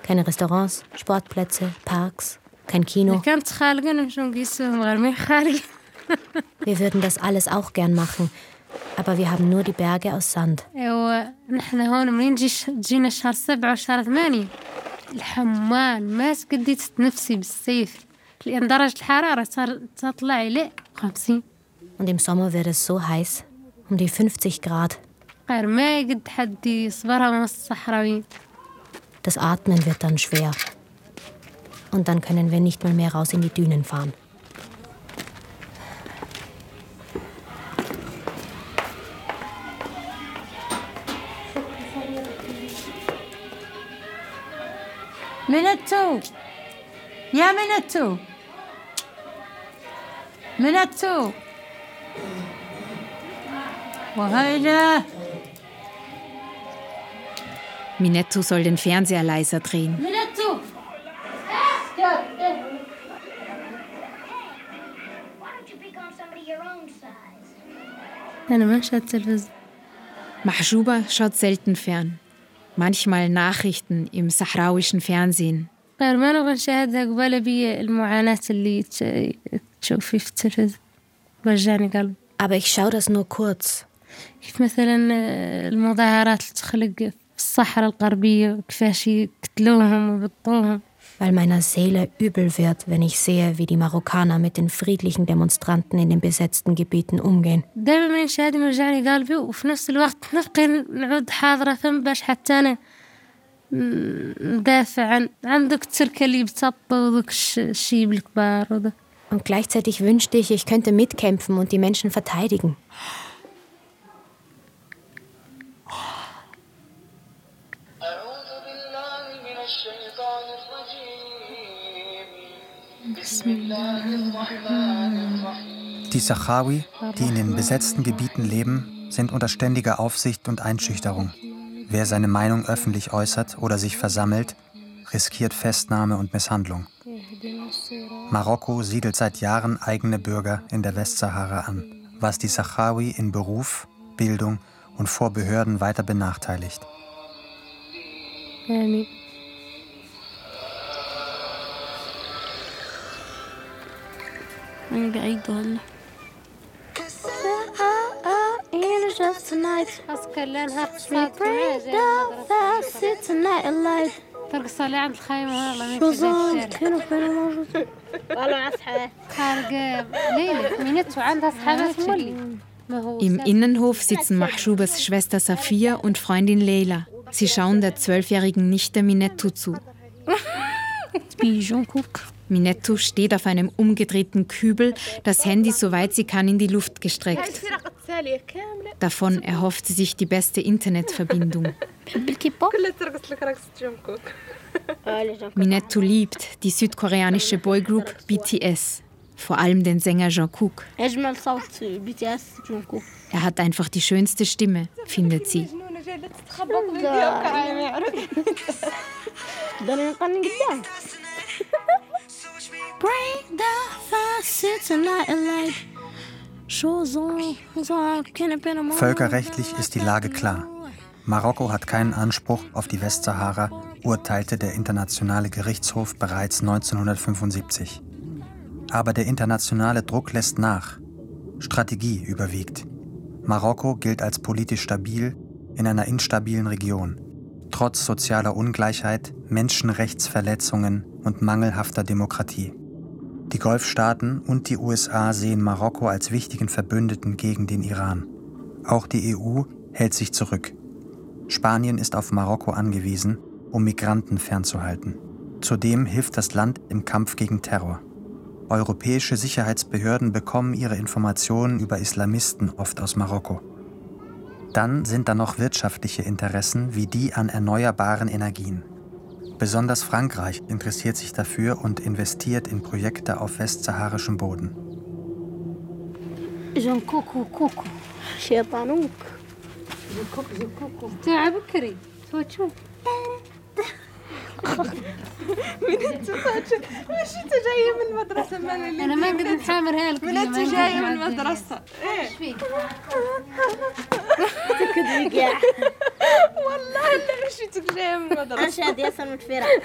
Keine Restaurants, Sportplätze, Parks, kein Kino. Wir würden das alles auch gern machen, aber wir haben nur die Berge aus Sand. Und im Sommer wird es so heiß, um die 50 Grad. Das Atmen wird dann schwer. Und dann können wir nicht mal mehr raus in die Dünen fahren. منتو يا منتو منتو وهيلا Minetto soll den Fernseher leiser drehen. منتو أنا ما شاهد تلفزيون. Mahjouba schaut selten fern. Manchmal Nachrichten im sahrauischen Fernsehen. Aber ich schaue das nur kurz. Weil meiner Seele übel wird, wenn ich sehe, wie die Marokkaner mit den friedlichen Demonstranten in den besetzten Gebieten umgehen. Und gleichzeitig wünschte ich könnte mitkämpfen und die Menschen verteidigen. Die Sahrawi, die in den besetzten Gebieten leben, sind unter ständiger Aufsicht und Einschüchterung. Wer seine Meinung öffentlich äußert oder sich versammelt, riskiert Festnahme und Misshandlung. Marokko siedelt seit Jahren eigene Bürger in der Westsahara an, was die Sahrawi in Beruf, Bildung und vor Behörden weiter benachteiligt. Im Innenhof sitzen Mahjoubas Schwester Safia und Freundin Leila. Sie schauen der 12-jährigen Nichte Minetto zu. Minetto steht auf einem umgedrehten Kübel, das Handy soweit sie kann in die Luft gestreckt. Davon erhofft sie sich die beste Internetverbindung. Minetto liebt die südkoreanische Boygroup BTS, vor allem den Sänger Jungkook. Er hat einfach die schönste Stimme, findet sie. Völkerrechtlich ist die Lage klar. Marokko hat keinen Anspruch auf die Westsahara, urteilte der Internationale Gerichtshof bereits 1975. Aber der internationale Druck lässt nach. Strategie überwiegt. Marokko gilt als politisch stabil in einer instabilen Region. Trotz sozialer Ungleichheit, Menschenrechtsverletzungen und mangelhafter Demokratie. Die Golfstaaten und die USA sehen Marokko als wichtigen Verbündeten gegen den Iran. Auch die EU hält sich zurück. Spanien ist auf Marokko angewiesen, um Migranten fernzuhalten. Zudem hilft das Land im Kampf gegen Terror. Europäische Sicherheitsbehörden bekommen ihre Informationen über Islamisten oft aus Marokko. Dann sind da noch wirtschaftliche Interessen wie die an erneuerbaren Energien. Besonders Frankreich interessiert sich dafür und investiert in Projekte auf westsaharischem Boden. أنا ما قد محامر هالك منتو جاية من المدرسة إيه والله لا مشيتك جاية من المدرسة أنا شادية أصلا متفرع